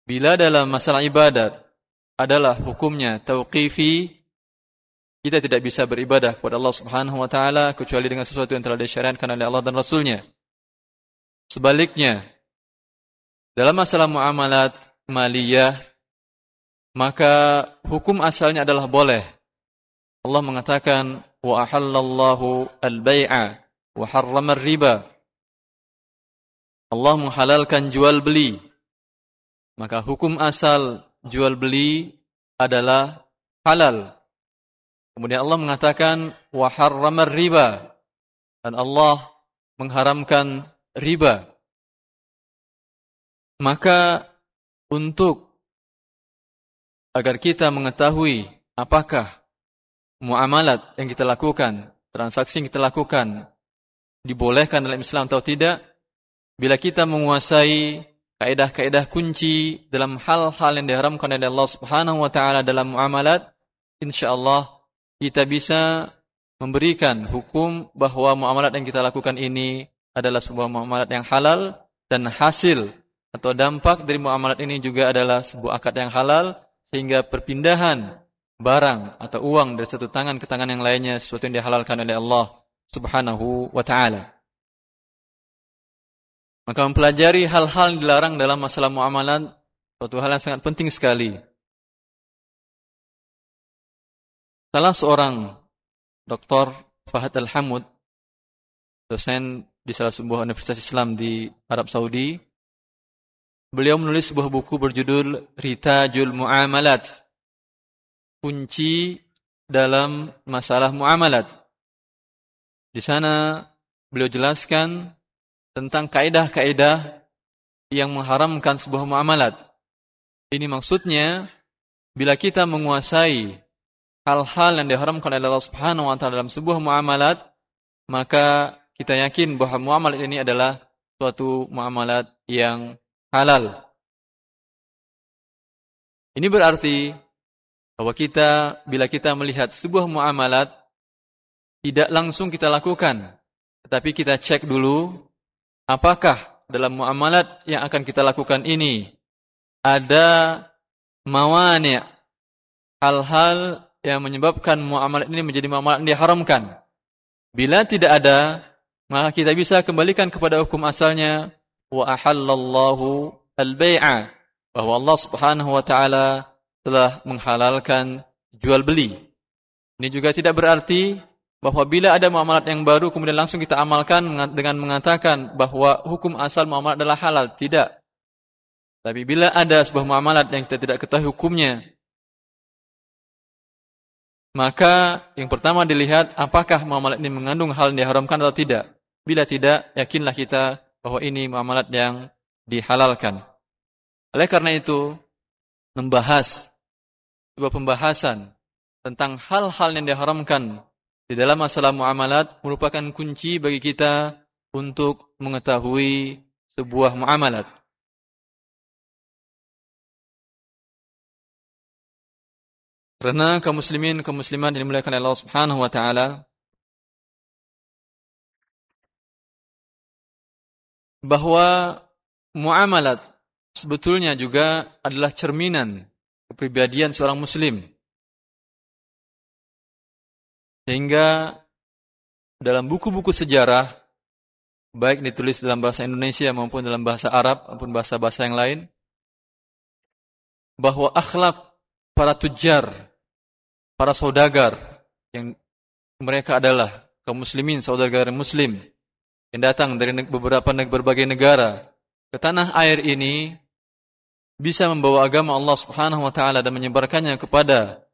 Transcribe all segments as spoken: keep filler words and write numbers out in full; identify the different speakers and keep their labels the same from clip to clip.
Speaker 1: Bila dalam masalah ibadat adalah hukumnya tauqifi, kita tidak bisa beribadah kepada Allah Subhanahu wa taala kecuali dengan sesuatu yang telah disyariatkan oleh Allah dan Rasul-Nya. Sebaliknya, dalam masalah muamalat maliyah, maka hukum asalnya adalah boleh. Allah mengatakan, wa ahallallahu al-bai'a wa harrama ar-riba. Allah menghalalkan jual beli. Maka hukum asal jual beli adalah halal. Kemudian Allah mengatakan wa harrama ar-riba, dan Allah mengharamkan riba. Maka untuk agar kita mengetahui apakah muamalat yang kita lakukan, transaksi yang kita lakukan dibolehkan dalam Islam atau tidak, bila kita menguasai kaidah-kaidah kunci dalam hal-hal yang diharamkan oleh Allah Subhanahu wa taala dalam muamalat, insyaallah kita bisa memberikan hukum bahwa muamalat yang kita lakukan ini adalah sebuah muamalat yang halal, dan hasil atau dampak dari muamalat ini juga adalah sebuah akad yang halal, sehingga perpindahan barang atau uang dari satu tangan ke tangan yang lainnya sesuatu yang dihalalkan oleh Allah Subhanahu wa taala. Maka mempelajari hal-hal yang dilarang dalam masalah muamalat suatu hal yang sangat penting sekali. Salah seorang Doktor Fahad Al-Hamud, dosen di salah sebuah universitas Islam di Arab Saudi, beliau menulis sebuah buku berjudul Ritajul Muamalat, kunci dalam masalah muamalat. Di sana beliau jelaskan tentang kaidah-kaidah yang mengharamkan sebuah muamalat. Ini maksudnya, bila kita menguasai hal-hal yang diharamkan oleh Allah Subhanahu wa taala dalam sebuah muamalat, maka kita yakin bahwa muamalat ini adalah suatu muamalat yang halal. Ini berarti bahwa kita, bila kita melihat sebuah muamalat, tidak langsung kita lakukan, tetapi kita cek dulu apakah dalam muamalat yang akan kita lakukan ini ada mawani', hal-hal yang menyebabkan muamalat ini menjadi muamalat yang diharamkan. Bila tidak ada, maka kita bisa kembalikan kepada hukum asalnya, wa ahallallahu al-bai'a, bahwa Allah Subhanahu wa taala telah menghalalkan jual beli. Ini juga tidak berarti bahwa bila ada muamalat yang baru kemudian langsung kita amalkan dengan mengatakan bahwa hukum asal muamalat adalah halal. Tidak. Tapi bila ada sebuah muamalat yang kita tidak ketahui hukumnya, maka yang pertama dilihat apakah muamalat ini mengandung hal yang diharamkan atau tidak. Bila tidak, yakinlah kita bahwa ini muamalat yang dihalalkan. Oleh karena itu, membahas sebuah pembahasan tentang hal-hal yang diharamkan di dalam masalah muamalat merupakan kunci bagi kita untuk mengetahui sebuah muamalat. Karena kaum muslimin, kaum muslimat yang dimuliakan oleh Allah Subhanahu wa taala, bahwa muamalat sebetulnya juga adalah cerminan kepribadian seorang muslim. Sehingga dalam buku-buku sejarah, baik ditulis dalam bahasa Indonesia maupun dalam bahasa Arab maupun bahasa-bahasa yang lain, bahwa akhlak para tujar, para saudagar, yang mereka adalah kaum muslimin, saudagar muslim, yang datang dari beberapa berbagai negara ke tanah air ini, bisa membawa agama Allah Subhanahu wa taala dan menyebarkannya kepada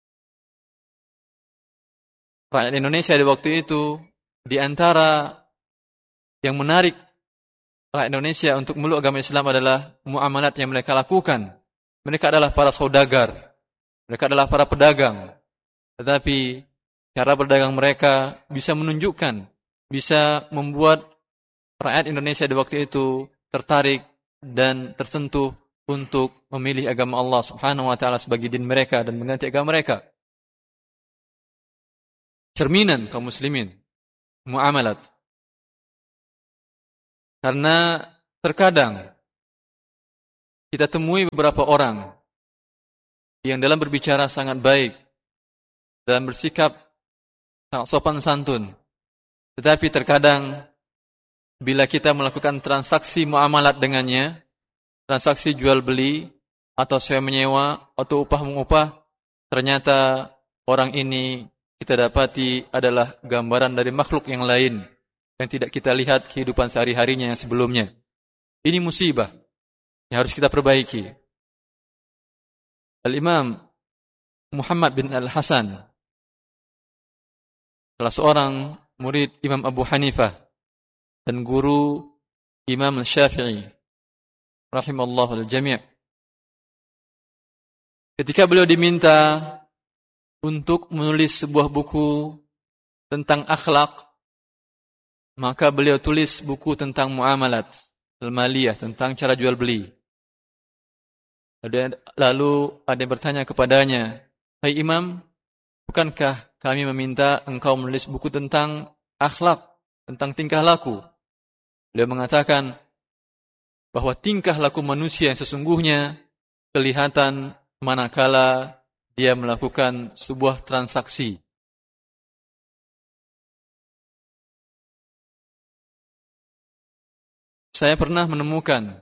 Speaker 1: rakyat Indonesia di waktu itu. Di antara yang menarik rakyat Indonesia untuk meluk agama Islam adalah muamalat yang mereka lakukan. Mereka adalah para saudagar, mereka adalah para pedagang. Tetapi cara berdagang mereka bisa menunjukkan, bisa membuat rakyat Indonesia di waktu itu tertarik dan tersentuh untuk memilih agama Allah Subhanahu wa taala sebagai din mereka dan mengganti agama mereka. Cerminan kaum muslimin, muamalat. Karena terkadang kita temui beberapa orang yang dalam berbicara sangat baik, dalam bersikap sangat sopan santun. Tetapi terkadang bila kita melakukan transaksi muamalat dengannya, transaksi jual beli atau sewa menyewa atau upah mengupah, ternyata orang ini kita dapati adalah gambaran dari makhluk yang lain yang tidak kita lihat kehidupan sehari-harinya yang sebelumnya. Ini musibah yang harus kita perbaiki. Al-Imam Muhammad bin Al-Hasan, salah seorang murid Imam Abu Hanifah dan guru Imam Syafi'i rahimallahu al-jami'. Ketika beliau diminta untuk menulis sebuah buku tentang akhlak, maka beliau tulis buku tentang muamalat al-maliyah, tentang cara jual beli. Lalu ada yang bertanya kepadanya, "Hai Imam, bukankah kami meminta engkau menulis buku tentang akhlak, tentang tingkah laku?" Beliau mengatakan bahwa tingkah laku manusia yang sesungguhnya kelihatan manakala dia melakukan sebuah transaksi. Saya pernah menemukan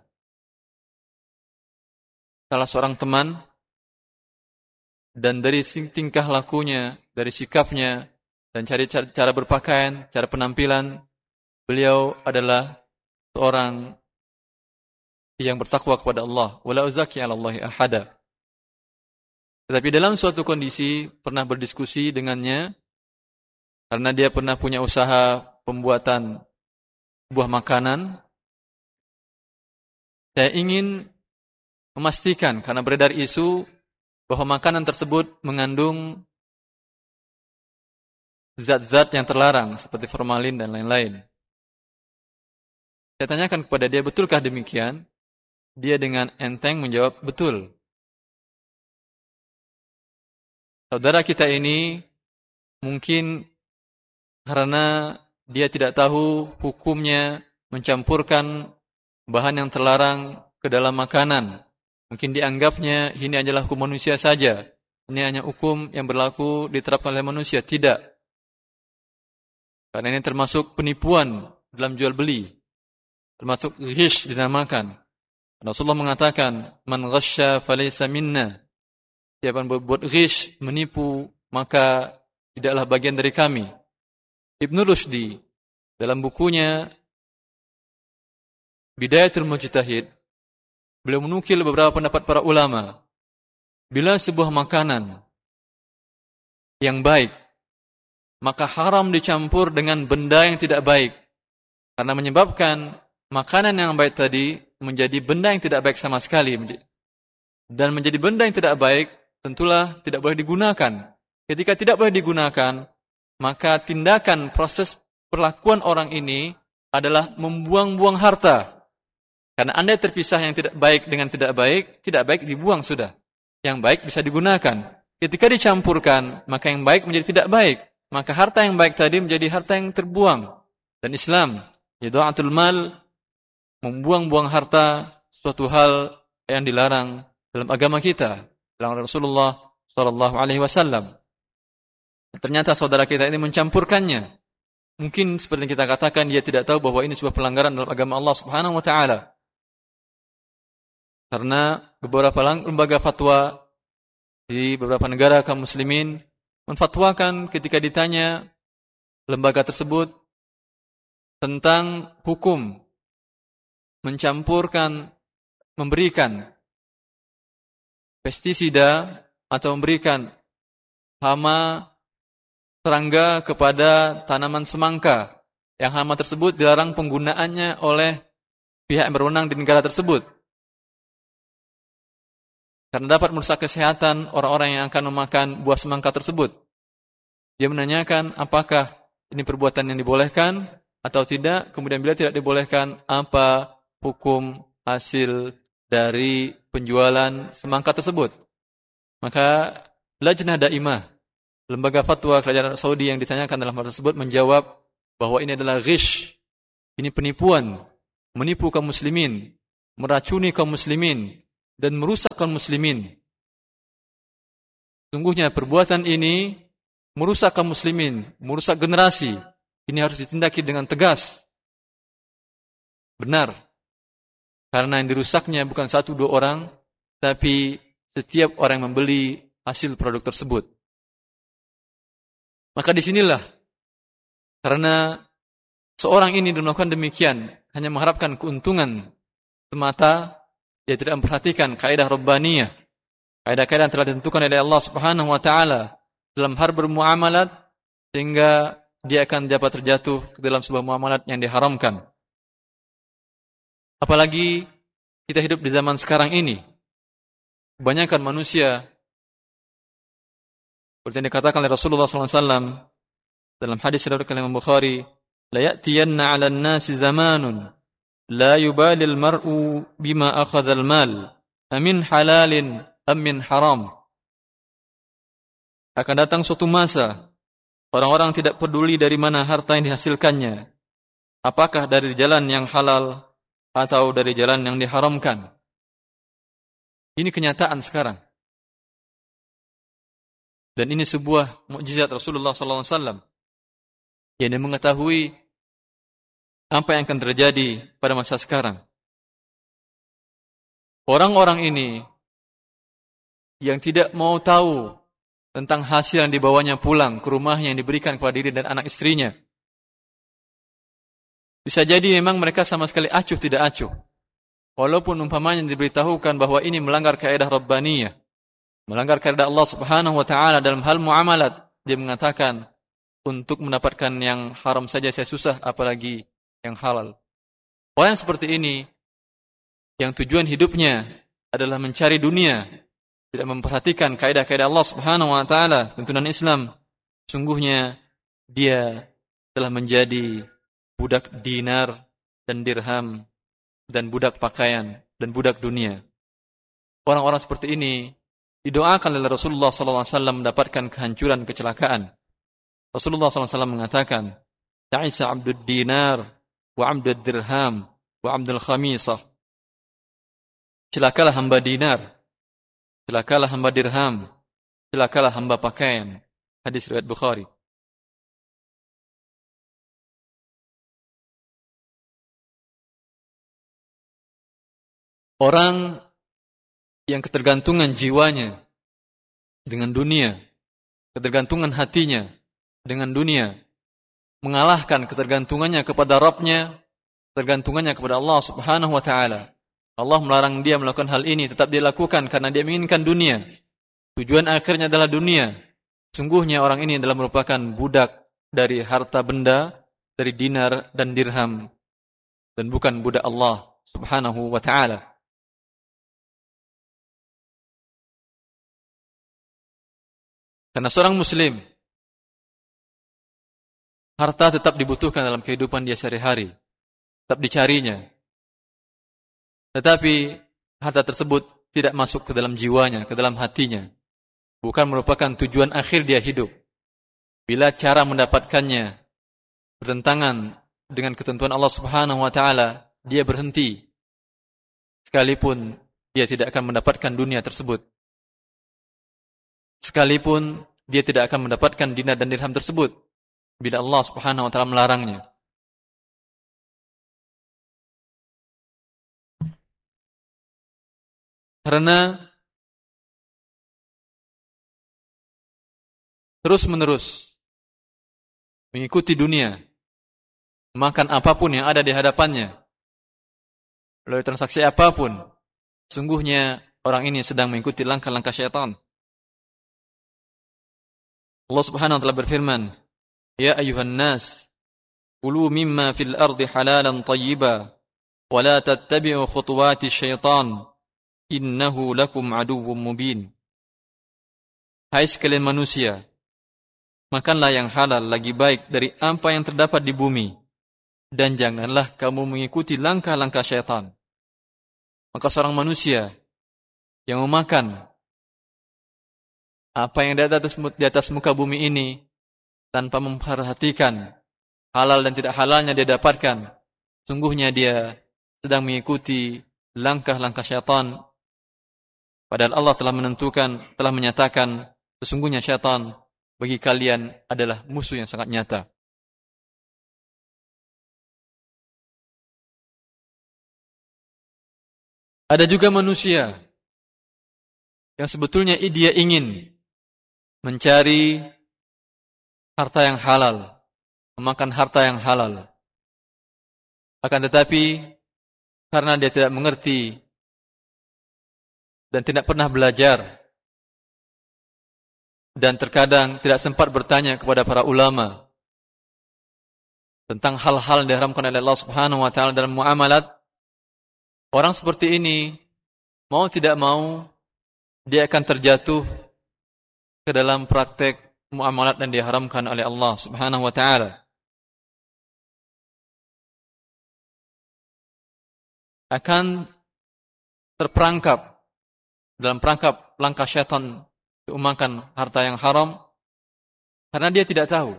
Speaker 1: salah seorang teman, dan dari tingkah lakunya, dari sikapnya, dan cara, cara berpakaian, cara penampilan, beliau adalah seorang yang bertakwa kepada Allah. Wala uzaki 'ala Allahi ahada. Tetapi dalam suatu kondisi pernah berdiskusi dengannya, karena dia pernah punya usaha pembuatan buah makanan. Saya ingin memastikan, karena beredar isu bahwa makanan tersebut mengandung zat-zat yang terlarang seperti formalin dan lain-lain. Saya tanyakan kepada dia, betulkah demikian? Dia dengan enteng menjawab, betul. Saudara kita ini mungkin karena dia tidak tahu hukumnya mencampurkan bahan yang terlarang ke dalam makanan. Mungkin dianggapnya ini adalah hukum manusia saja. Ini hanya hukum yang berlaku diterapkan oleh manusia. Tidak. Karena ini termasuk penipuan dalam jual beli. Termasuk ghish dinamakan. Rasulullah mengatakan, "Man ghasya falaysa minna." Siapa yang berbuat ghish, menipu, maka tidaklah bagian dari kami. Ibnu Rushdi dalam bukunya Bidayatul Mujtahid, beliau menukil beberapa pendapat para ulama. Bila sebuah makanan yang baik, maka haram dicampur dengan benda yang tidak baik. Karena menyebabkan makanan yang baik tadi menjadi benda yang tidak baik sama sekali. Dan menjadi benda yang tidak baik, tentulah tidak boleh digunakan. Ketika tidak boleh digunakan, maka tindakan proses perlakuan orang ini adalah membuang-buang harta. Karena Anda terpisah yang tidak baik dengan tidak baik, tidak baik dibuang sudah. Yang baik bisa digunakan. Ketika dicampurkan, maka yang baik menjadi tidak baik. Maka harta yang baik tadi menjadi harta yang terbuang. Dan Islam, idha'atul mal, membuang-buang harta, suatu hal yang dilarang dalam agama kita. Dalam Rasulullah shallallahu alaihi wasallam. Ternyata saudara kita ini mencampurkannya. Mungkin seperti yang kita katakan, dia tidak tahu bahwa ini sebuah pelanggaran dalam agama Allah subhanahu wa ta'ala. Karena beberapa lembaga fatwa di beberapa negara kaum muslimin menfatwakan ketika ditanya lembaga tersebut tentang hukum mencampurkan, memberikan pestisida atau memberikan hama serangga kepada tanaman semangka, yang hama tersebut dilarang penggunaannya oleh pihak yang berwenang di negara tersebut. Karena dapat merusak kesehatan orang-orang yang akan memakan buah semangka tersebut. Dia menanyakan apakah ini perbuatan yang dibolehkan atau tidak. Kemudian bila tidak dibolehkan, apa hukum hasil dari penjualan semangka tersebut. Maka Lajnah Daimah, lembaga fatwa kerajaan Saudi yang ditanyakan dalam hal tersebut, menjawab bahwa ini adalah ghish. Ini penipuan. Menipu kaum muslimin. Meracuni kaum muslimin. dan merusak kaum muslimin. Sungguhnya perbuatan ini merusak kaum muslimin, merusak generasi. Ini harus ditindaki dengan tegas. Benar. Karena yang dirusaknya bukan satu dua orang, tapi setiap orang yang membeli hasil produk tersebut. Maka disinilah, karena seorang ini melakukan demikian, hanya mengharapkan keuntungan semata, dia tidak memperhatikan kaidah Rabbaniyah, kaidah-kaidah yang telah ditentukan oleh Allah Subhanahu wa taala dalam hal bermuamalat, sehingga dia akan dapat terjatuh ke dalam sebuah muamalat yang diharamkan. Apalagi kita hidup di zaman sekarang ini, kebanyakan manusia, seperti yang dikatakan oleh Rasulullah sallallahu alaihi wasallam dalam hadis riwayat Imam Bukhari, la ya'tiyanna 'alan nasi zamanun la yubali al-mar'u bima akhadha al-mal amin halalin am min haram. Akan datang suatu masa orang-orang tidak peduli dari mana harta yang dihasilkannya, apakah dari jalan yang halal atau dari jalan yang diharamkan. Ini kenyataan sekarang. Dan ini sebuah mukjizat Rasulullah sallallahu alaihi wasallam yang mengetahui apa yang akan terjadi pada masa sekarang. Orang-orang ini yang tidak mau tahu tentang hasil yang dibawanya pulang ke rumahnya yang diberikan kepada diri dan anak istrinya. Bisa jadi memang mereka sama sekali acuh tidak acuh. Walaupun umpamanya diberitahukan bahwa ini melanggar kaidah Rabbaniyah, melanggar kaidah Allah Subhanahu wa taala dalam hal muamalat, dia mengatakan untuk mendapatkan yang haram saja saya susah, apalagi yang halal. Orang yang seperti ini, yang tujuan hidupnya adalah mencari dunia, tidak memperhatikan kaidah-kaidah Allah Subhanahu wa taala, tuntunan Islam, sungguhnya dia telah menjadi budak dinar dan dirham dan budak pakaian dan budak dunia. Orang-orang seperti ini didoakan oleh Rasulullah sallallahu alaihi wasallam mendapatkan kehancuran, kecelakaan. Rasulullah sallallahu alaihi wasallam mengatakan, "Ta'isa 'abdud dinar wa 'abdud dirham wa 'abdul khamisah." Celakalah hamba dinar, celakalah hamba dirham, celakalah hamba pakaian. Hadis riwayat Bukhari. Orang yang ketergantungan jiwanya dengan dunia, ketergantungan hatinya dengan dunia, mengalahkan ketergantungannya kepada Rabb-nya, ketergantungannya kepada Allah Subhanahu wa taala. Allah melarang dia melakukan hal ini, tetap dia lakukan karena dia menginginkan dunia. Tujuan akhirnya adalah dunia. Sungguhnya orang ini adalah merupakan budak dari harta benda, dari dinar dan dirham, dan bukan budak Allah Subhanahu wa taala. Karena seorang muslim, harta tetap dibutuhkan dalam kehidupan dia sehari-hari, tetap dicarinya. Tetapi harta tersebut tidak masuk ke dalam jiwanya, ke dalam hatinya. Bukan merupakan tujuan akhir dia hidup. Bila cara mendapatkannya bertentangan dengan ketentuan Allah Subhanahu wa taala, dia berhenti. Sekalipun dia tidak akan mendapatkan dunia tersebut. Sekalipun dia tidak akan mendapatkan dinar dan dirham tersebut bila Allah Subhanahu wa taala melarangnya. Karena terus-menerus mengikuti dunia, makan apapun yang ada di hadapannya, melalui transaksi apapun, sungguhnya orang ini sedang mengikuti langkah-langkah syaitan. Allah Subhanahu wa taala berfirman, "Ya ayyuhan nas, kulu mimma fil ardi halalan thayyiba, wa la tattabi'u khutuwati syaitan, innahu lakum aduwwum mubin." Hai sekalian manusia, makanlah yang halal lagi baik dari apa yang terdapat di bumi, dan janganlah kamu mengikuti langkah-langkah syaitan. Maka seorang manusia yang memakan apa yang di atas, di atas muka bumi ini tanpa memperhatikan halal dan tidak halalnya dia dapatkan, sungguhnya dia sedang mengikuti langkah-langkah syaitan Padahal Allah telah menentukan, telah menyatakan sesungguhnya syaitan bagi kalian adalah musuh yang sangat nyata. Ada juga manusia yang sebetulnya dia ingin mencari harta yang halal, memakan harta yang halal. Akan tetapi, karena dia tidak mengerti dan tidak pernah belajar, dan terkadang tidak sempat bertanya kepada para ulama tentang hal-hal yang diharamkan oleh Allah Subhanahu wa taala dalam muamalat, orang seperti ini mau tidak mau dia akan terjatuh ke dalam praktek muamalat yang diharamkan oleh Allah Subhanahu wa taala. Akan terperangkap dalam perangkap langkah syaitan untuk memakan harta yang haram karena dia tidak tahu.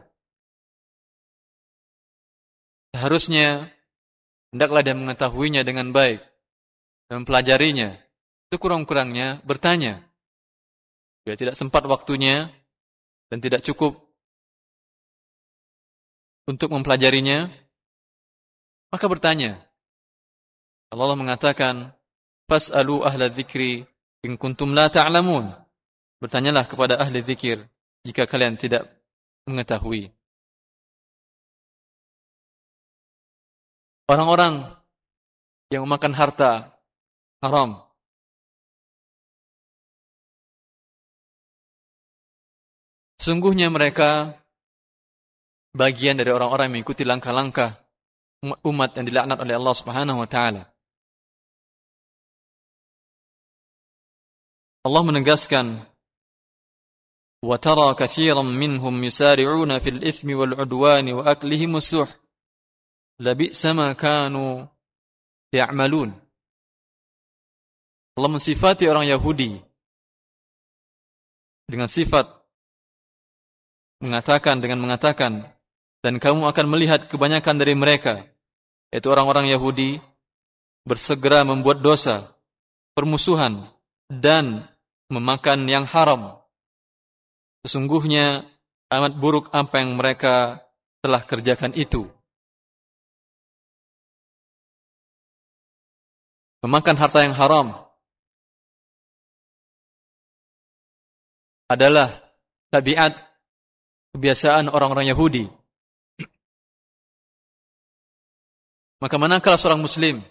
Speaker 1: Seharusnya hendaklah dia mengetahuinya dengan baik dan mempelajarinya. Itu kurang-kurangnya bertanya. Dia tidak sempat waktunya dan tidak cukup untuk mempelajarinya, maka bertanya. Allah mengatakan, "Fas'alu ahla dzikri in kuntum la ta'lamun." Bertanyalah kepada ahli zikir jika kalian tidak mengetahui. Orang-orang yang memakan harta haram sesungguhnya mereka bagian dari orang-orang yang mengikuti langkah-langkah umat yang dilaknat oleh Allah Subhanahu wa taala. Allah menegaskan, "Wa tara katsiran minhum yusari'una fil itsmi wal 'udwani wa aklihim as-suh. Labi'sa ma kanu ya'malun." Allah mensifati orang Yahudi dengan sifat mengatakan dengan mengatakan, dan kamu akan melihat kebanyakan dari mereka, yaitu orang-orang Yahudi, bersegera membuat dosa, permusuhan, dan memakan yang haram. Sesungguhnya amat buruk apa yang mereka telah kerjakan itu. Memakan harta yang haram adalah tabiat kebiasaan orang-orang Yahudi. Maka manakala seorang Muslim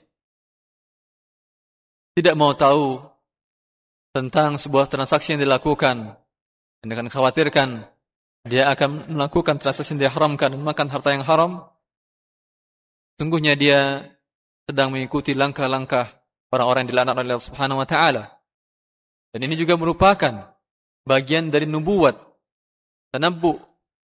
Speaker 1: tidak mau tahu tentang sebuah transaksi yang dilakukan, dan akan khawatirkan dia akan melakukan transaksi yang diharamkan dan makan harta yang haram, sungguhnya dia sedang mengikuti langkah-langkah orang-orang yang dilaknat oleh Allah Subhanahu wa taala. Dan ini juga merupakan bagian dari nubuwat, tanabbu.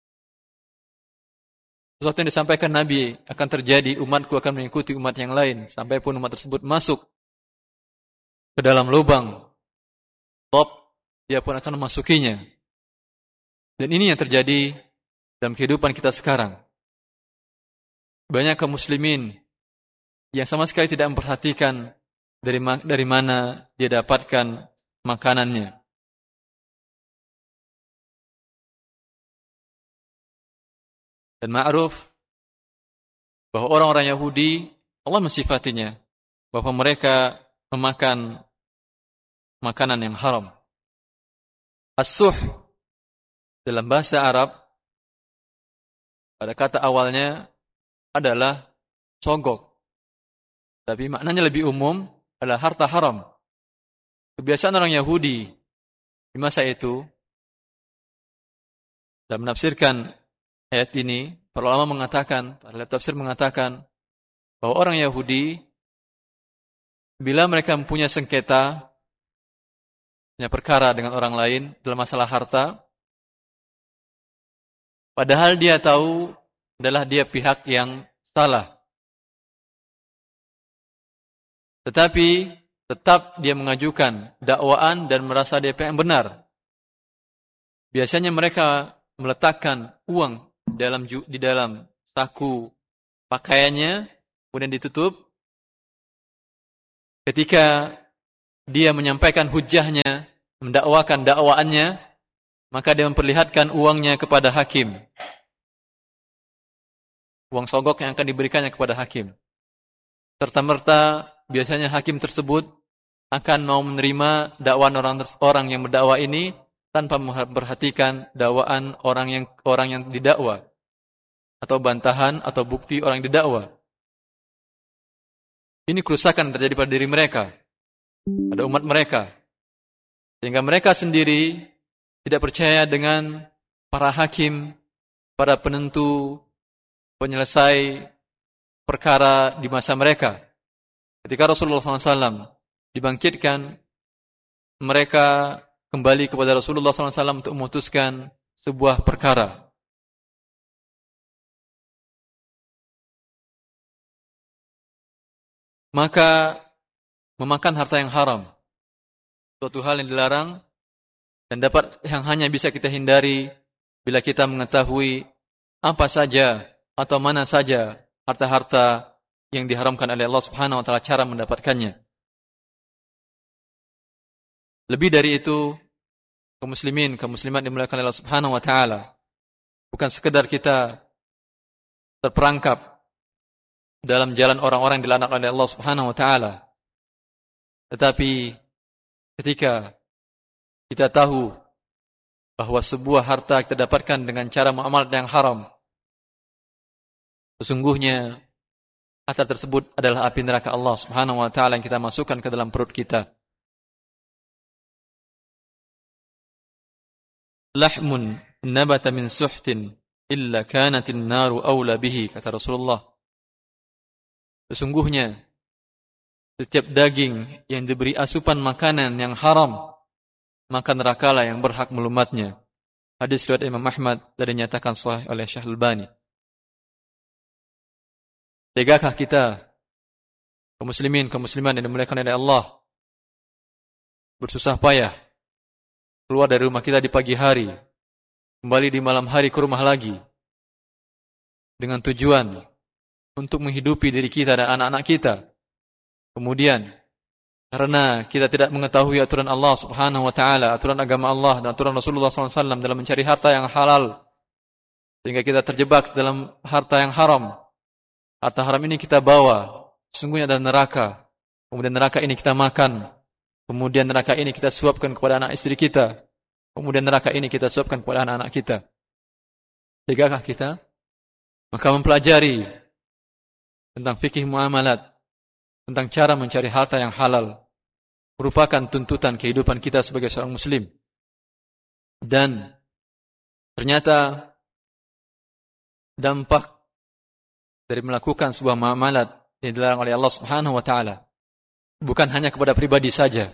Speaker 1: Sesuatu yang disampaikan Nabi akan terjadi, umatku akan mengikuti umat yang lain sampai pun umat tersebut masuk ke dalam lubang top, dia pun akan memasukinya. Dan ini yang terjadi dalam kehidupan kita sekarang. Banyak kaum muslimin yang sama sekali tidak memperhatikan dari ma- dari mana dia dapatkan makanannya. Dan ma'ruf bahwa orang-orang Yahudi, Allah mensifatinya bahwa mereka memakan makanan yang haram. As-suh dalam bahasa Arab pada kata awalnya adalah sogok. Tapi maknanya lebih umum adalah harta haram. Kebiasaan orang Yahudi di masa itu dalam menafsirkan ayat ini, para ulama mengatakan, para tafsir mengatakan bahwa orang Yahudi bila mereka mempunyai sengketa, punya perkara dengan orang lain dalam masalah harta, padahal dia tahu adalah dia pihak yang salah, tetapi tetap dia mengajukan dakwaan dan merasa dia pihak yang benar. Biasanya mereka meletakkan uang dalam di dalam saku pakaiannya, kemudian ditutup. Ketika dia menyampaikan hujahnya, mendakwakan dakwaannya, maka dia memperlihatkan uangnya kepada hakim. Uang sogok yang akan diberikannya kepada hakim. Serta-merta biasanya hakim tersebut akan mau menerima dakwaan orang orang yang berdakwa ini tanpa memperhatikan dakwaan orang yang orang yang didakwa atau bantahan atau bukti orang yang didakwa. Ini kerusakan terjadi pada diri mereka, pada umat mereka, sehingga mereka sendiri tidak percaya dengan para hakim, para penentu, penyelesai perkara di masa mereka. Ketika Rasulullah shallallahu alaihi wasallam dibangkitkan, mereka kembali kepada Rasulullah shallallahu alaihi wasallam untuk memutuskan sebuah perkara. Maka memakan harta yang haram, suatu hal yang dilarang dan dapat yang hanya bisa kita hindari bila kita mengetahui apa saja atau mana saja harta-harta yang diharamkan oleh Allah Subhanahu wa taala, cara mendapatkannya. Lebih dari itu, kaum muslimin, kaum muslimat dimuliakan oleh Allah Subhanahu wa taala, bukan sekedar kita terperangkap dalam jalan orang-orang yang dilaknat oleh Allah Subhanahu wa taala, tetapi ketika kita tahu bahwa sebuah harta kita dapatkan dengan cara muamalah yang haram, sesungguhnya harta tersebut adalah api neraka Allah Subhanahu wa taala yang kita masukkan ke dalam perut kita. Lahmun nabata min suhtin illa kanatin naru awla bihi, kata Rasulullah. Sesungguhnya setiap daging yang diberi asupan makanan yang haram, maka nerakalah yang berhak melumatnya. Hadis riwayat Imam Ahmad dan dinyatakan sahih oleh Syekh Al-Albani. Tegakah kita, kaum muslimin, kaum muslimat yang dimuliakan oleh Allah, bersusah payah keluar dari rumah kita di pagi hari, kembali di malam hari ke rumah lagi, dengan tujuan untuk menghidupi diri kita dan anak-anak kita. Kemudian, karena kita tidak mengetahui aturan Allah Subhanahu wa taala, aturan agama Allah dan aturan Rasulullah shallallahu alaihi wasallam dalam mencari harta yang halal, sehingga kita terjebak dalam harta yang haram. Harta haram ini kita bawa, sesungguhnya adalah neraka. Kemudian neraka ini kita makan. Kemudian neraka ini kita suapkan kepada anak istri kita. Kemudian neraka ini kita suapkan kepada anak-anak kita. Tegakah kita? Maka mempelajari tentang fikih muamalat, tentang cara mencari harta yang halal, merupakan tuntutan kehidupan kita sebagai seorang muslim. Dan ternyata dampak dari melakukan sebuah muamalat yang dilarang oleh Allah Subhanahu wa taala bukan hanya kepada pribadi saja,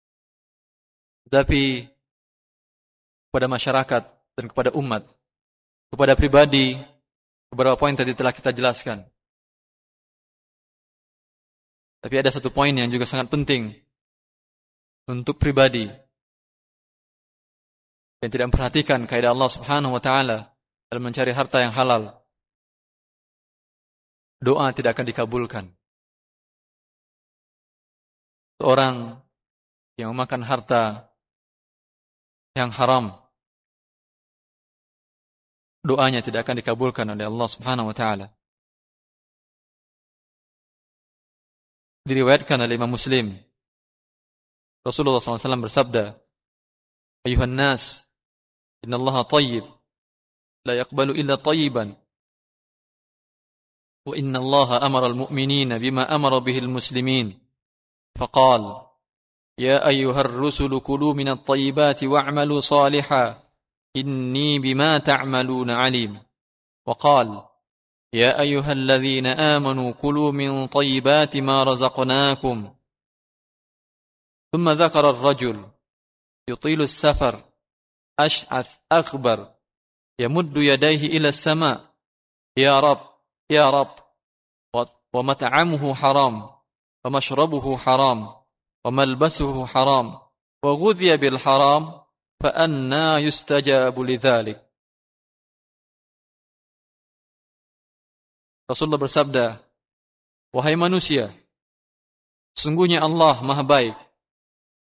Speaker 1: tetapi kepada masyarakat dan kepada umat. Kepada pribadi, beberapa poin tadi telah kita jelaskan. Tapi ada satu poin yang juga sangat penting untuk pribadi yang tidak memperhatikan kaidah Allah Subhanahu wa taala dalam mencari harta yang halal. Doa tidak akan dikabulkan. Seorang yang memakan harta yang haram, doanya tidak akan dikabulkan oleh Allah Subhanahu wa taala. Diriwayatkan oleh Imam Muslim, Rasulullah shallallahu alaihi wasallam bersabda, "Ayuhan nas, innallaha tayyib, la yaqbalu illa tayyiban. Wa innallaha amara al-mu'minina bima amara bihi al-muslimin. Faqala, ya ayyuhar rusulu kulu minat tayyibati wa'malu salihan. Inni bima ta'maluna alim." Wa qala, ya ayyuhalladzina amanu kulu min tayyibati ma razaqnakum. Thumma dzakara ar-rajul yutilu as-safar ash'ath akhbar yamuddu yadayhi ila as-sama', ya rab ya rab, wa mat'amuhu haram wa mashrabuhu haram wa malbasuhu haram wa ghudhiya bil haram fa anna yustajabu lidzalik. Rasulullah bersabda, wahai manusia, sesungguhnya Allah Maha Baik,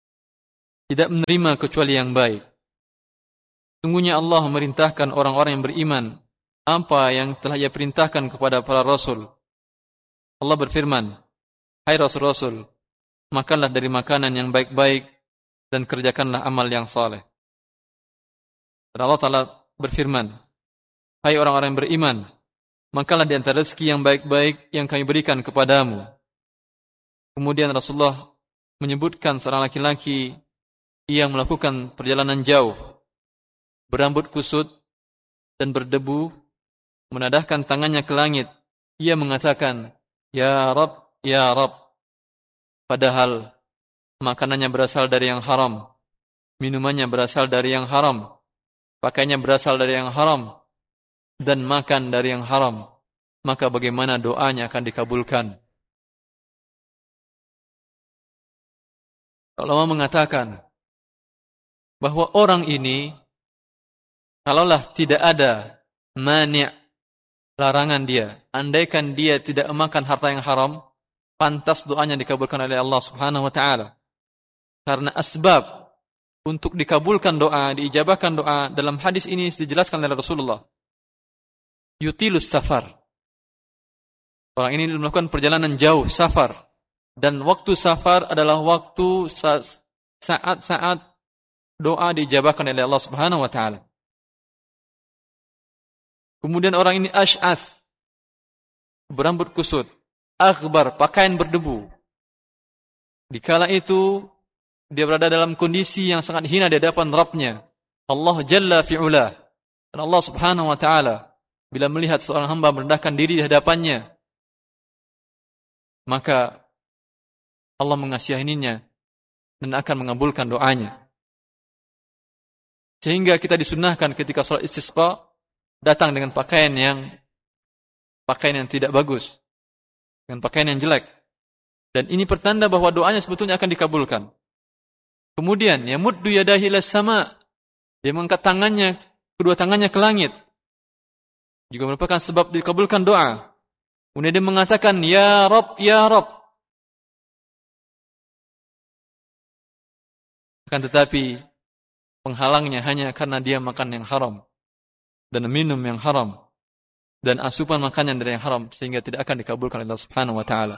Speaker 1: tidak menerima kecuali yang baik. Sungguhnya Allah memerintahkan orang-orang yang beriman apa yang telah Ia perintahkan kepada para rasul. Allah berfirman, "Hai rasul-rasul, makanlah dari makanan yang baik-baik dan kerjakanlah amal yang saleh." Dan Allah Ta'ala berfirman, "Hai orang-orang yang beriman, makanlah di antara rezeki yang baik-baik yang kami berikan kepadamu." Kemudian Rasulullah menyebutkan seorang laki-laki yang melakukan perjalanan jauh, berambut kusut dan berdebu, menadahkan tangannya ke langit. Ia mengatakan, "Ya Rabb, Ya Rabb." Padahal makanannya berasal dari yang haram, minumannya berasal dari yang haram, pakaiannya berasal dari yang haram, dan makan dari yang haram. Maka bagaimana doanya akan dikabulkan? Ulama mengatakan bahwa orang ini, kalaulah tidak ada mani', larangan dia, andaikan dia tidak memakan harta yang haram, pantas doanya dikabulkan oleh Allah Subhanahu wa taala. Karena asbab untuk dikabulkan doa, diijabahkan doa dalam hadis ini dijelaskan oleh Rasulullah. Yutilus safar. Orang ini melakukan perjalanan jauh, safar. Dan waktu safar adalah waktu saat-saat doa diijabahkan oleh Allah Subhanahu wa taala. Kemudian orang ini ash'ath, berambut kusut, akhbar, pakaian berdebu. Dikala itu dia berada dalam kondisi yang sangat hina di hadapan Rabb-Nya, Allah Jalla fi'ula. Dan Allah Subhanahu wa taala bila melihat seorang hamba merendahkan diri di hadapannya, maka Allah mengasihaninya dan akan mengabulkan doanya. Sehingga kita disunnahkan ketika salat istisqa datang dengan pakaian yang pakaian yang tidak bagus, dengan pakaian yang jelek. Dan ini pertanda bahwa doanya sebetulnya akan dikabulkan. Kemudian yamuddu yadahi ilas sama, dia mengangkat tangannya, kedua tangannya ke langit, juga merupakan sebab dikabulkan doa. Kemudian dia mengatakan, "Ya Rabb, Ya Rabb." Akan tetapi penghalangnya hanya karena dia makan yang haram dan minum yang haram dan asupan makannya dari yang haram, sehingga tidak akan dikabulkan oleh Allah Subhanahu wa taala.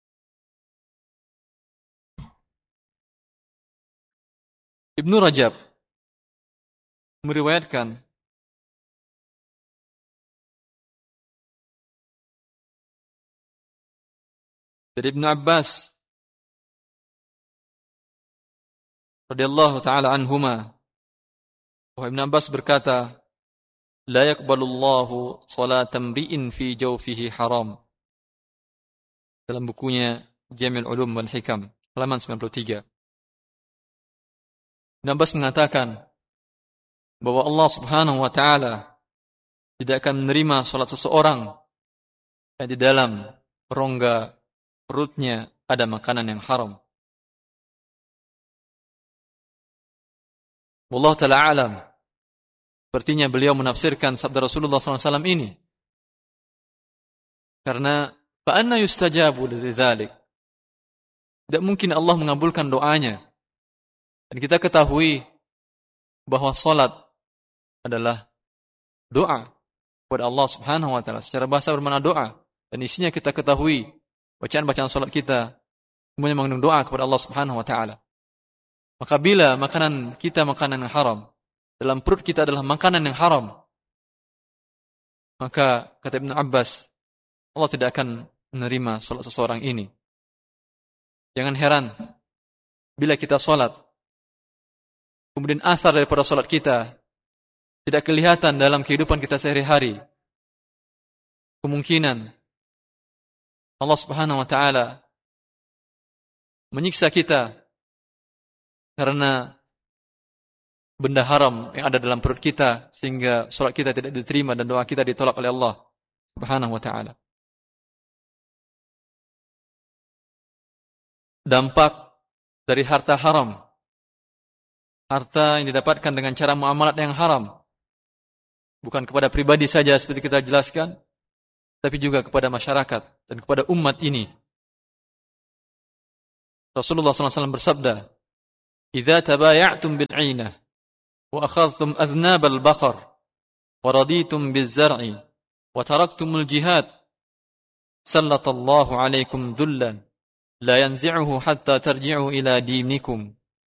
Speaker 1: Ibnu Rajab meriwayatkan dari Ibnu Abbas radhiyallahu taala anhuma, bahwa Ibnu Abbas berkata, "La yaqbalullahu salatan mri'in fi jawfihi haram." Dalam bukunya Jami'ul Ulum wal Hikam, halaman sembilan puluh tiga. Ibnu Abbas mengatakan bahwa Allah Subhanahu wa taala tidak akan menerima salat seseorang yang di dalam rongga perutnya ada makanan yang haram. Wallahu ta'ala alam. Sepertinya beliau menafsirkan sabda Rasulullah sallallahu alaihi wasallam ini. Karena fa'anna yustajabu lidzalik. Tidak mungkin Allah mengabulkan doanya. Dan kita ketahui bahwa salat adalah doa kepada Allah Subhanahu wa taala. Secara bahasa bermakna doa, dan isinya kita ketahui bacaan-bacaan salat kita semuanya mengandung doa kepada Allah Subhanahu wa taala. Maka bila makanan kita makanan yang haram, dalam perut kita adalah makanan yang haram, maka kata Ibnu Abbas, Allah tidak akan menerima salat seseorang ini. Jangan heran bila kita salat, kemudian athar daripada salat kita tidak kelihatan dalam kehidupan kita sehari-hari. Kemungkinan Allah Subhanahu wa taala menyiksa kita karena benda haram yang ada dalam perut kita, sehingga salat kita tidak diterima dan doa kita ditolak oleh Allah Subhanahu wa taala. Dampak dari harta haram, harta yang didapatkan dengan cara muamalat yang haram, bukan kepada pribadi saja seperti kita jelaskan, tapi juga kepada masyarakat dan kepada umat ini. Rasulullah sallallahu alaihi wasallam bersabda, idza tabaya'tum bil 'ainah wa akhadhtum adhnab al baqar wa raditum biz zar'i wa taraktumul jihad sallallahu 'alaikum dhullan la yanzi'uhu hatta tarji'u ila dinikum.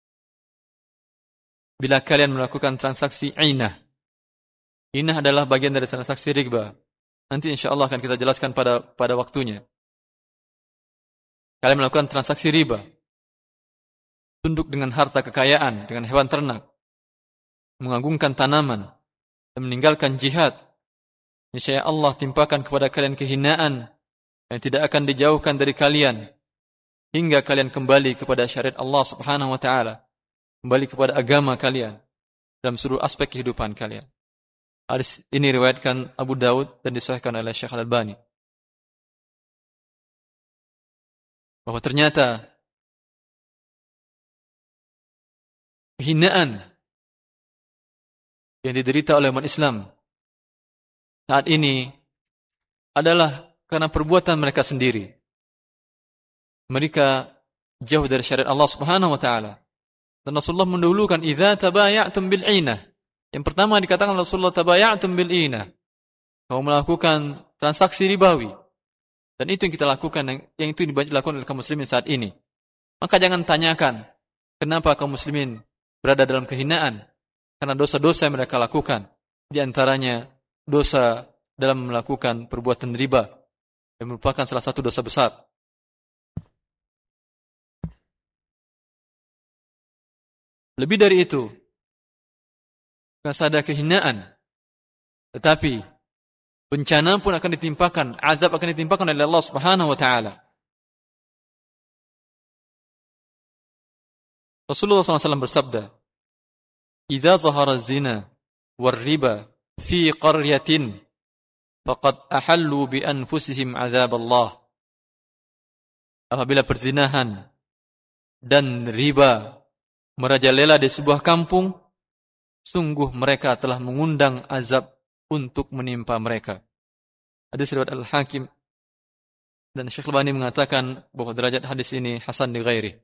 Speaker 1: Bila kalian melakukan transaksi 'ainah. 'Ainah adalah bagian dari transaksi riba. Nanti insyaallah akan kita jelaskan pada pada waktunya. Kalian melakukan transaksi riba. Tunduk dengan harta kekayaan, dengan hewan ternak, mengagungkan tanaman, dan meninggalkan jihad. Niscaya Allah timpakan kepada kalian kehinaan yang tidak akan dijauhkan dari kalian hingga kalian kembali kepada syariat Allah Subhanahu wa taala, kembali kepada agama kalian dalam seluruh aspek kehidupan kalian. Hadis ini riwayatkan Abu Daud dan disahihkan oleh Syekh Al-Albani. Bahwa ternyata kehinaan yang diderita oleh umat Islam saat ini adalah karena perbuatan mereka sendiri. Mereka jauh dari syariat Allah Subhanahu wa taala. Dan Rasulullah mendahulukan idza tabaya'tum bil 'ainah. Yang pertama dikatakan Rasulullah tabaya'tum bil 'ainah. Kau melakukan transaksi ribawi. Dan itu yang kita lakukan, yang itu dilakukan oleh kaum muslimin saat ini. Maka jangan tanyakan kenapa kaum muslimin berada dalam kehinaan, karena dosa-dosa yang mereka lakukan. Di antaranya dosa dalam melakukan perbuatan riba, yang merupakan salah satu dosa besar. Lebih dari itu, bukan saja kehinaan, tetapi bencana pun akan ditimpakan, azab akan ditimpakan oleh Allah Subhanahu wa taala. Rasulullah sallallahu alaihi wasallam bersabda, "Idza zahara az-zina war-riba fi qaryatin faqad ahallu bi anfusihim azab Allah." Apabila perzinahan dan riba merajalela di sebuah kampung, sungguh mereka telah mengundang azab untuk menimpa mereka. Hadis riwayat Al-Hakim, dan Syekh Al-Albani mengatakan bahwa derajat hadis ini hasan li ghairi.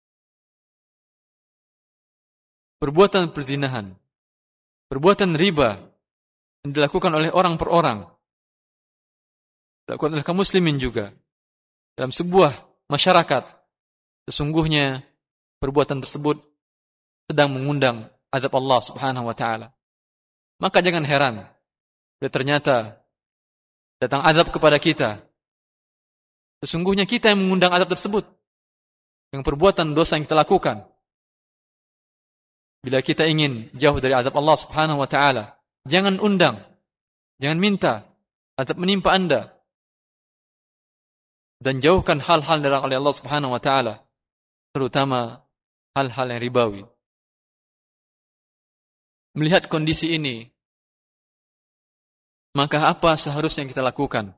Speaker 1: Perbuatan perzinahan, perbuatan riba yang dilakukan oleh orang per orang, dilakukan oleh kaum muslimin juga dalam sebuah masyarakat, sesungguhnya perbuatan tersebut sedang mengundang azab Allah Subhanahu wa taala. Maka jangan heran bila ternyata datang azab kepada kita. Sesungguhnya kita yang mengundang azab tersebut dengan perbuatan dosa yang kita lakukan. Bila kita ingin jauh dari azab Allah Subhanahu wa taala, jangan undang, jangan minta azab menimpa Anda. Dan jauhkan hal-hal dilarang oleh Allah Subhanahu wa taala, terutama hal-hal yang ribawi. Melihat kondisi ini, maka apa seharusnya yang kita lakukan?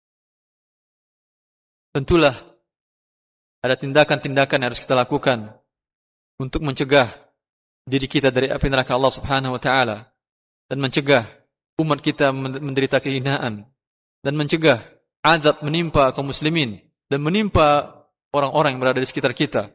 Speaker 1: Tentulah ada tindakan-tindakan yang harus kita lakukan untuk mencegah diri kita dari api neraka Allah Subhanahu wa taala, dan mencegah umat kita menderita kehinaan, dan mencegah azab menimpa kaum muslimin dan menimpa orang-orang yang berada di sekitar kita.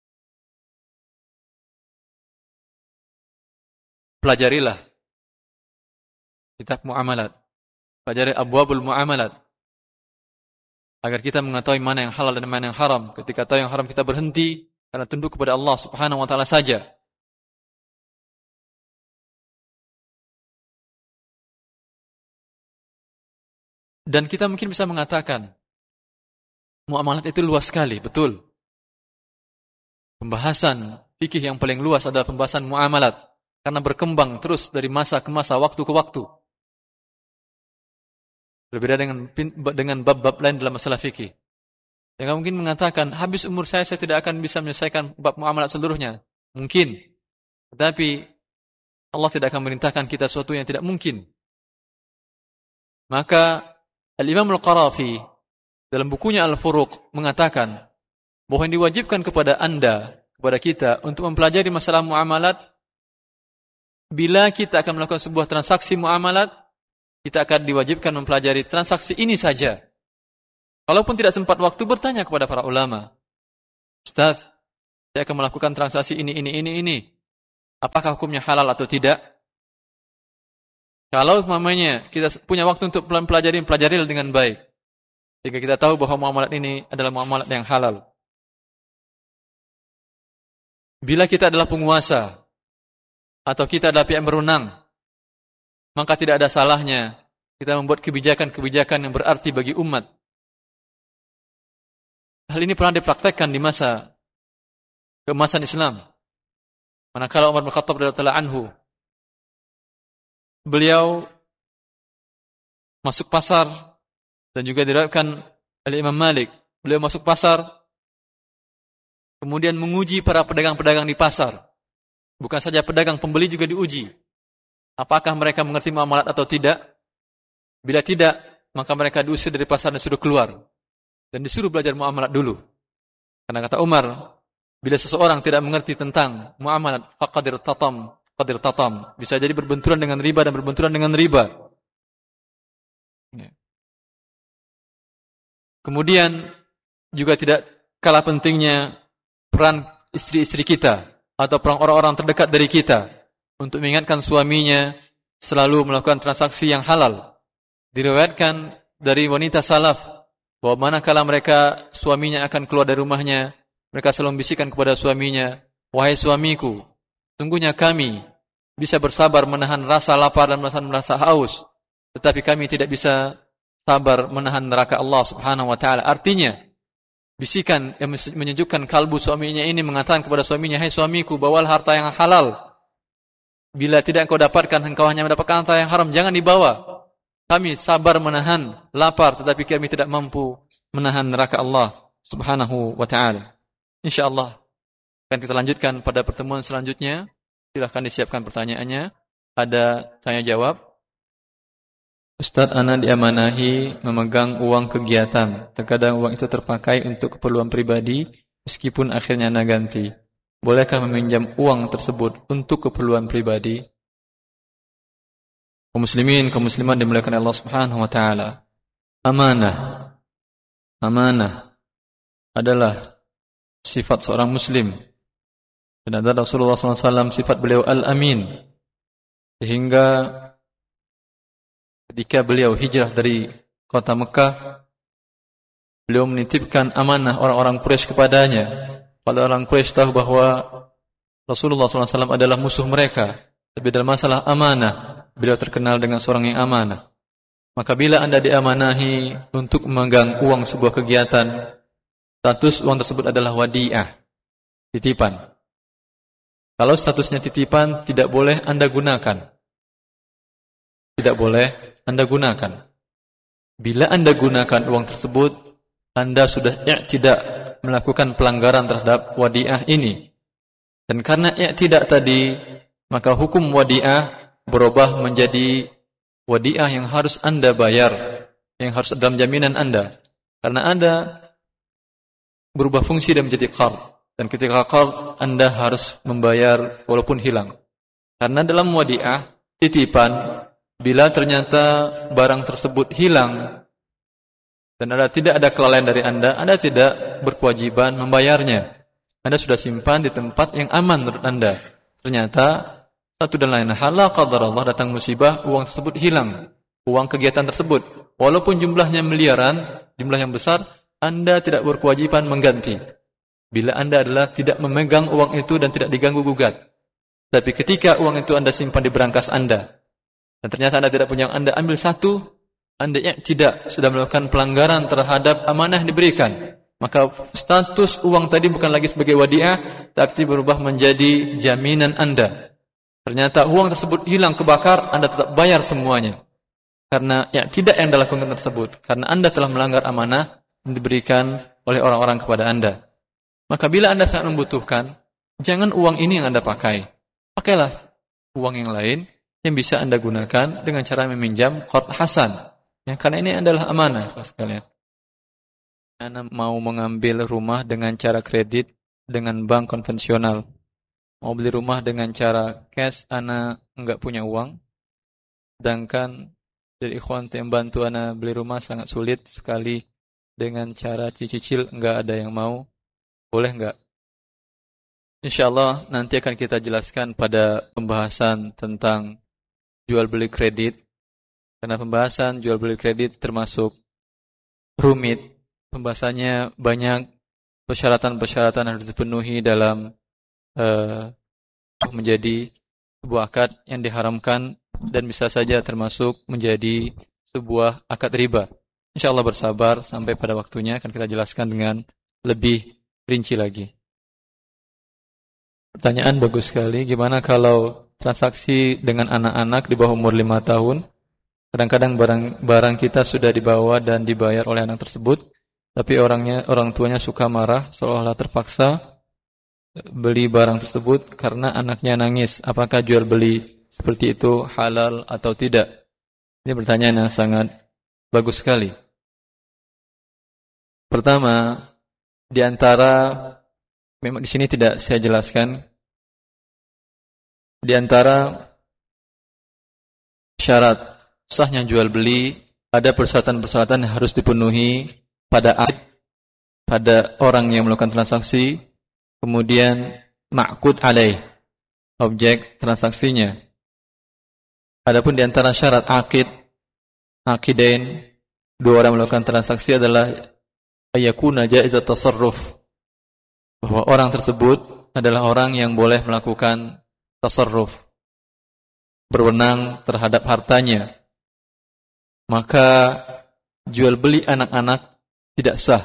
Speaker 1: Pelajarilah kitab muamalat, pelajari abwabul muamalat, agar kita mengetahui mana yang halal dan mana yang haram. Ketika tahu yang haram, kita berhenti karena tunduk kepada Allah Subhanahu wa taala saja. Dan kita mungkin bisa mengatakan muamalat itu luas sekali, betul. Pembahasan fikih yang paling luas adalah pembahasan muamalat, karena berkembang terus dari masa ke masa, waktu ke waktu. Berbeda dengan dengan bab-bab lain dalam masalah fikih. Yang mungkin mengatakan, habis umur saya, saya tidak akan bisa menyelesaikan bab muamalat seluruhnya. Mungkin. Tetapi Allah tidak akan merintahkan kita sesuatu yang tidak mungkin. Maka Al-Imam Al-Qarafi dalam bukunya Al-Furuq mengatakan bahwa yang diwajibkan kepada Anda, kepada kita, untuk mempelajari masalah muamalat, bila kita akan melakukan sebuah transaksi muamalat, kita akan diwajibkan mempelajari transaksi ini saja. Kalaupun tidak sempat waktu, bertanya kepada para ulama. Ustaz, saya akan melakukan transaksi ini, ini, ini, ini. Apakah hukumnya halal atau tidak? Kalau mamanya kita punya waktu untuk pelajari, pelajari dengan baik. Jika kita tahu bahwa muamalat ini adalah muamalat yang halal. Bila kita adalah penguasa, atau kita adalah pihak yang berwenang, maka tidak ada salahnya kita membuat kebijakan-kebijakan yang berarti bagi umat. Hal ini pernah dipraktekkan di masa keemasan Islam. Manakala Umar bin Khattab radhiyallahu anhu, beliau masuk pasar, dan juga diriwayatkan oleh Imam Malik, beliau masuk pasar, kemudian menguji para pedagang-pedagang di pasar. Bukan saja pedagang, pembeli juga diuji. Apakah mereka mengerti muamalat atau tidak? Bila tidak, maka mereka diusir dari pasar dan disuruh keluar. Dan disuruh belajar muamalat dulu. Karena kata Umar, bila seseorang tidak mengerti tentang muamalat, faqadir tatam, qadir tatam. Bisa jadi berbenturan dengan riba dan berbenturan dengan riba. Kemudian, juga tidak kalah pentingnya peran istri-istri kita, atau peran orang-orang terdekat dari kita, untuk mengingatkan suaminya selalu melakukan transaksi yang halal. Diriwayatkan dari wanita salaf, bahwa manakala mereka suaminya akan keluar dari rumahnya, mereka selalu membisikkan kepada suaminya, wahai suamiku, sungguhnya kami bisa bersabar menahan rasa lapar dan menahan rasa haus, tetapi kami tidak bisa sabar menahan neraka Allah Subhanahu wa taala. Artinya, bisikan yang menyejukkan kalbu suaminya ini mengatakan kepada suaminya, hai suamiku, bawalah harta yang halal. Bila tidak engkau dapatkan, engkau hanya mendapatkan harta yang haram, jangan dibawa. Kami sabar menahan lapar, tetapi kami tidak mampu menahan neraka Allah Subhanahu wa taala. Insyaallah akan kita lanjutkan pada pertemuan selanjutnya. Silahkan disiapkan pertanyaannya. Ada tanya jawab. Ustaz, ana diamanahi memegang uang kegiatan. Terkadang uang itu terpakai untuk keperluan pribadi, meskipun akhirnya ana ganti. Bolehkah meminjam uang tersebut untuk keperluan pribadi? Kaum muslimin, kaum muslimat dimuliakan Allah Subhanahu wa taala. Amanah. Amanah adalah sifat seorang muslim. Dan ada Rasulullah sallallahu alaihi wasallam sifat beliau al-amin. Sehingga ketika beliau hijrah dari kota Mekah, beliau menitipkan amanah orang-orang Quraisy kepadanya. Pada orang Quraisy tahu bahwa Rasulullah sallallahu alaihi wasallam adalah musuh mereka. Tapi dalam masalah amanah, beliau terkenal dengan seorang yang amanah. Maka bila Anda diamanahi untuk memegang uang sebuah kegiatan, status uang tersebut adalah wadi'ah, titipan. Kalau statusnya titipan, tidak boleh Anda gunakan. Tidak boleh Anda gunakan. Bila Anda gunakan uang tersebut, Anda sudah i'tidak, melakukan pelanggaran terhadap wadi'ah ini. Dan karena i'tidak tadi, maka hukum wadi'ah berubah menjadi wadi'ah yang harus Anda bayar, yang harus dalam jaminan Anda. Karena Anda berubah fungsi dan menjadi qard. Dan ketika qard, Anda harus membayar walaupun hilang. Karena dalam wadi'ah, titipan, bila ternyata barang tersebut hilang dan ada tidak ada kelalaian dari Anda, Anda tidak berkewajiban membayarnya. Anda sudah simpan di tempat yang aman menurut Anda. Ternyata satu dan lain hal, la qadarallah, datang musibah, uang tersebut hilang, uang kegiatan tersebut. Walaupun jumlahnya miliaran, jumlah yang besar, Anda tidak berkewajiban mengganti. Bila Anda adalah tidak memegang uang itu dan tidak diganggu gugat. Tapi ketika uang itu Anda simpan di berangkas Anda, dan ternyata Anda tidak punya, Anda ambil satu, Anda ya, tidak sudah melakukan pelanggaran terhadap amanah yang diberikan. Maka status uang tadi bukan lagi sebagai wadi'ah, tapi berubah menjadi jaminan Anda. Ternyata uang tersebut hilang, kebakar, Anda tetap bayar semuanya. Karena ya tidak yang Anda lakukan tersebut. Karena Anda telah melanggar amanah yang diberikan oleh orang-orang kepada Anda. Maka bila Anda sangat membutuhkan, jangan uang ini yang Anda pakai. Pakailah uang yang lain yang bisa Anda gunakan dengan cara meminjam qard hasan. Ya, karena ini adalah amanah, sekalian. Anda mau mengambil rumah dengan cara kredit dengan bank konvensional. Mau beli rumah dengan cara cash, Anda enggak punya uang. Sedangkan dari ikhwan yang bantu Anda beli rumah sangat sulit sekali dengan cara cicil, enggak ada yang mau. Boleh enggak? insyaallah nanti akan kita jelaskan pada pembahasan tentang jual beli kredit. Karena pembahasan jual beli kredit termasuk rumit. Pembahasannya banyak persyaratan-persyaratan harus dipenuhi dalam uh, menjadi sebuah akad yang diharamkan dan bisa saja termasuk menjadi sebuah akad riba. Insyaallah bersabar sampai pada waktunya akan kita jelaskan dengan lebih rinci lagi. Pertanyaan bagus sekali, gimana kalau transaksi dengan anak-anak di bawah umur lima tahun? Kadang-kadang barang barang kita sudah dibawa dan dibayar oleh anak tersebut, tapi orangnya orang tuanya suka marah seolah-olah terpaksa beli barang tersebut karena anaknya nangis. Apakah jual beli seperti itu halal atau tidak? Ini pertanyaan yang sangat bagus sekali. Pertama, di antara memang di sini tidak saya jelaskan, di antara syarat sahnya jual beli ada persyaratan-persyaratan yang harus dipenuhi pada akad, pada orang yang melakukan transaksi, kemudian ma'qud alaih, objek transaksinya. Adapun di antara syarat akid, akidain, dua orang melakukan transaksi adalah ayakuna jaizat tasarruf, bahwa orang tersebut adalah orang yang boleh melakukan tasarruf, berwenang terhadap hartanya. Maka jual beli anak-anak tidak sah.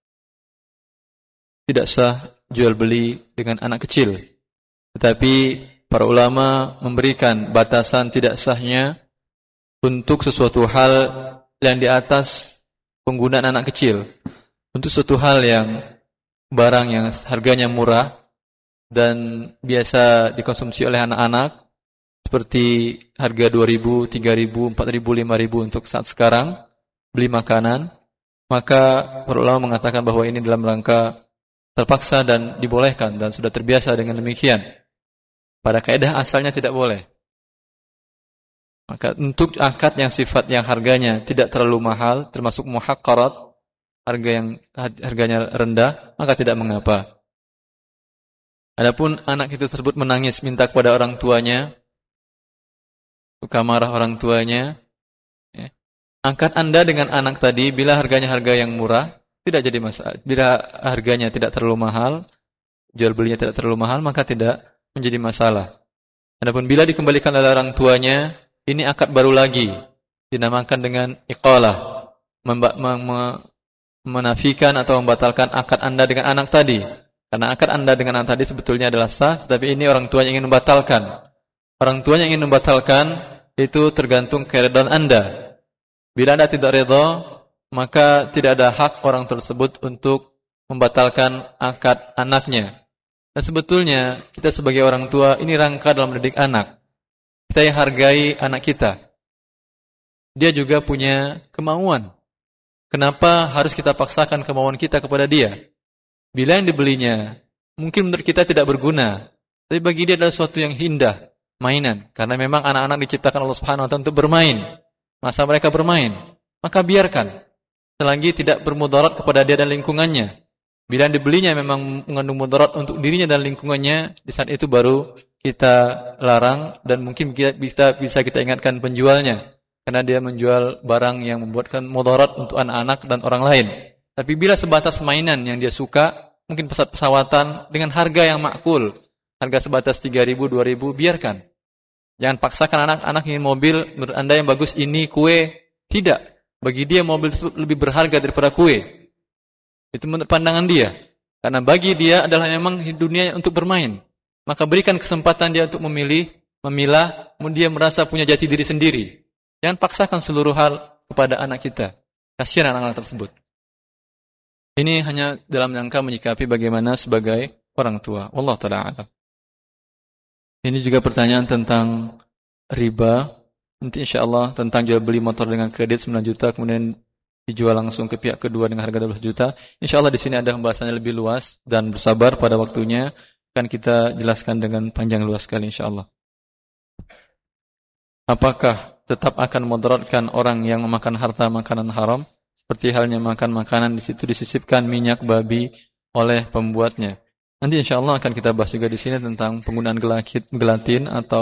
Speaker 1: Tidak sah jual beli dengan anak kecil. Tetapi para ulama memberikan batasan tidak sahnya untuk sesuatu hal yang di atas penggunaan anak kecil. Untuk suatu hal yang barang yang harganya murah dan biasa dikonsumsi oleh anak-anak, seperti harga dua ribu, tiga ribu, empat ribu, lima ribu untuk saat sekarang, beli makanan, maka para ulama mengatakan bahwa ini dalam rangka terpaksa dan dibolehkan dan sudah terbiasa dengan demikian. Pada kaidah asalnya tidak boleh. Maka untuk akad yang sifat yang harganya tidak terlalu mahal, termasuk muhaqqarat, harga yang harganya rendah, maka tidak mengapa. Adapun anak itu tersebut menangis minta kepada orang tuanya, suka marah orang tuanya, ya. Angkat Anda dengan anak tadi bila harganya harga yang murah, tidak jadi masalah. Bila harganya tidak terlalu mahal, jual belinya tidak terlalu mahal, maka tidak menjadi masalah. Adapun bila dikembalikan oleh orang tuanya, ini akad baru lagi, dinamakan dengan iqalah, memba- mem- menafikan atau membatalkan akad Anda dengan anak tadi. Karena akad Anda dengan anak tadi sebetulnya adalah sah, tetapi ini orang tuanya ingin membatalkan. Orang tuanya ingin membatalkan, itu tergantung keridhaan Anda. Bila Anda tidak ridha, maka tidak ada hak orang tersebut untuk membatalkan akad anaknya. Dan sebetulnya kita sebagai orang tua ini rangka dalam mendidik anak. Kita yang hargai anak kita. Dia juga punya kemauan. Kenapa harus kita paksakan kemauan kita kepada dia? Bila yang dibelinya mungkin menurut kita tidak berguna, tapi bagi dia adalah sesuatu yang indah, mainan. Karena memang anak-anak diciptakan Allah Subhanahu wa taala untuk bermain. Masa mereka bermain, maka biarkan. Selagi tidak bermudarat kepada dia dan lingkungannya. Bila yang dibelinya memang mengandung mudarat untuk dirinya dan lingkungannya, di saat itu baru kita larang dan mungkin bisa bisa kita ingatkan penjualnya. Karena dia menjual barang yang membuatkan mudarat untuk anak-anak dan orang lain. Tapi bila sebatas mainan yang dia suka, mungkin pesawat-pesawatan dengan harga yang makul, harga sebatas tiga ribu, dua ribu, biarkan. Jangan paksakan anak-anak ingin mobil, menurut Anda yang bagus ini kue. Tidak. Bagi dia mobil tersebut lebih berharga daripada kue. Itu menurut pandangan dia. Karena bagi dia adalah memang dunia untuk bermain. Maka berikan kesempatan dia untuk memilih, memilah, dia merasa punya jati diri sendiri. Jangan paksakan seluruh hal kepada anak kita. Kasihan anak-anak tersebut. Ini hanya dalam rangka menyikapi bagaimana sebagai orang tua. Wallahu ta'ala a'lam. Ini juga pertanyaan tentang riba. Nanti insyaAllah tentang jual beli motor dengan kredit sembilan juta kemudian dijual langsung ke pihak kedua dengan harga dua belas juta. InsyaAllah di sini ada pembahasannya lebih luas dan bersabar pada waktunya akan kita jelaskan dengan panjang luas sekali insyaAllah. Apakah tetap akan mudaratkan orang yang memakan harta makanan haram? Seperti halnya makan makanan di situ disisipkan minyak babi oleh pembuatnya. Nanti insya Allah akan kita bahas juga di sini tentang penggunaan gelatin atau